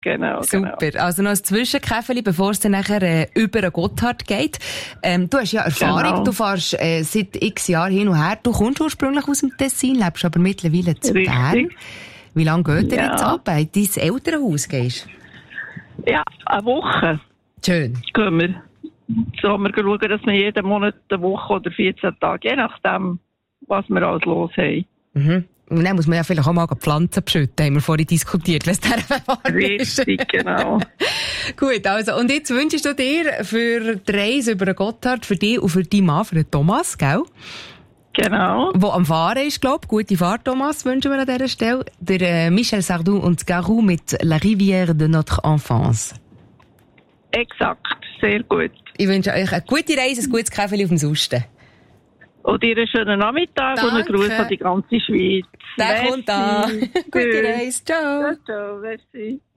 Genau. Super. Also noch ein Zwischenkäferli, bevor es dann nachher über den Gotthard geht. Du hast ja Erfahrung, du fährst seit x Jahren hin und her. Du kommst ursprünglich aus dem Tessin, lebst aber mittlerweile zu Bern. Wie lange geht ihr jetzt ab? In dein Elternhaus gehst? Ja, eine Woche. Schön. Gehen wir. So haben wir schauen, dass wir jeden Monat eine Woche oder 14 Tage, je nachdem, was wir alles los haben. Mhm. Und dann muss man ja vielleicht auch mal Pflanzen beschütten, haben wir vorhin diskutiert, wenn es warm ist. Richtig, genau. Gut, also, und jetzt wünschst du dir für die Reise über den Gotthard, für dich und für deinen Mann, für den Thomas, gell? Genau. Wo am Fahren ist, glaub. Gute Fahrt, Thomas, wünschen wir an dieser Stelle. Der Michel Sardou und Garou mit La Rivière de notre Enfance. Exakt, sehr gut. Ich wünsche euch eine gute Reise, ein gutes Käferli auf dem Susten. Und dir einen schönen Nachmittag. Danke. Und einen Gruß an die ganze Schweiz. Der kommt an. Gute Reise. Ciao. Ciao, merci.